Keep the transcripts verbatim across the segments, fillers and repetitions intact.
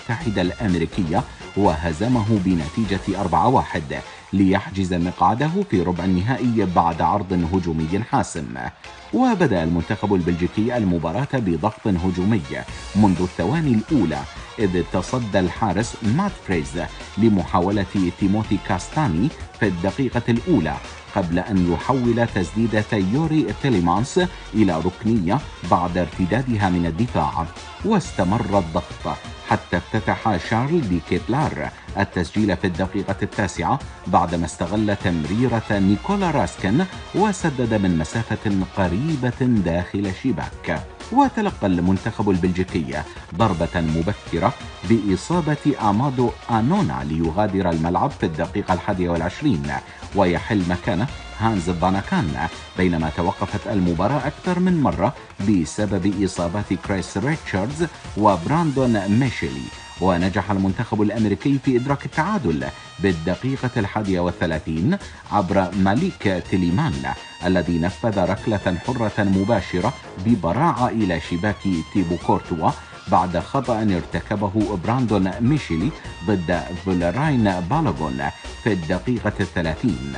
المتحدة الأمريكية وهزمه بنتيجة أربعة واحد ليحجز مقعده في ربع النهائي بعد عرض هجومي حاسم. وبدأ المنتخب البلجيكي المباراة بضغط هجومي منذ الثواني الأولى، إذ تصدى الحارس مات فريز لمحاولة تيموثي كاستاني في الدقيقة الأولى قبل أن يحول تسديدة يوري تيليمانس إلى ركنية بعد ارتدادها من الدفاع. واستمر الضغط حتى افتتح شارل دي كيتلار التسجيل في الدقيقة التاسعة بعدما استغل تمريرة نيكولا راسكن وسدد من مسافة قريبة داخل الشباك. وتلقى المنتخب البلجيكي ضربة مبكرة بإصابة أمادو آنونا ليغادر الملعب في الدقيقة الحادية والعشرين ويحل مكانه هانز باناكان، بينما توقفت المباراة أكثر من مرة بسبب إصابات كريس ريتشاردز وبراندون ميشيلي. ونجح المنتخب الأمريكي في إدراك التعادل بالدقيقة الحادية والثلاثين عبر ماليك تيليمان الذي نفذ ركلة حرة مباشرة ببراعة إلى شباك تيبو كورتوا بعد خطأ ارتكبه براندون ميشيلي ضد فولراين بالوغون في الدقيقة الثلاثين.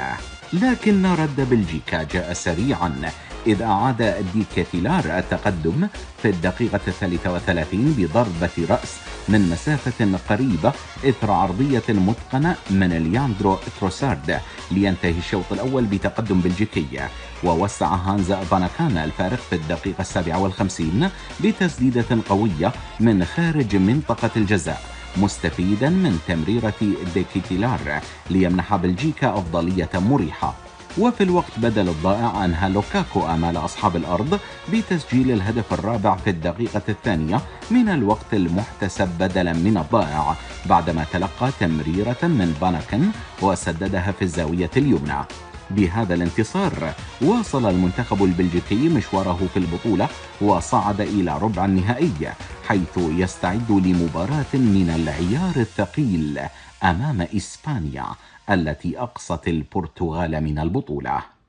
لكن رد بلجيكا جاء سريعا، إذ أعاد دي كيتيلار التقدم في الدقيقة الثالثة والثلاثين بضربة رأس من مسافة قريبة إثر عرضية متقنة من لياندرو تروسارد لينتهي الشوط الأول بتقدم بلجيكي. ووسع هانز باناكان الفارق في الدقيقة السابعة والخمسين بتسديدة قوية من خارج منطقة الجزاء، مستفيدا من تمريرة دي كيتيلار ليمنح بلجيكا أفضلية مريحة. وفي الوقت بدل الضائع أنهى لوكاكو آمال أصحاب الأرض بتسجيل الهدف الرابع في الدقيقة الثانية من الوقت المحتسب بدلا من الضائع بعدما تلقى تمريرة من باناكن وسددها في الزاوية اليمنى. بهذا الانتصار واصل المنتخب البلجيكي مشواره في البطولة وصعد إلى ربع النهائي، حيث يستعد لمباراة من العيار الثقيل أمام إسبانيا التي أقصت البرتغال من البطولة.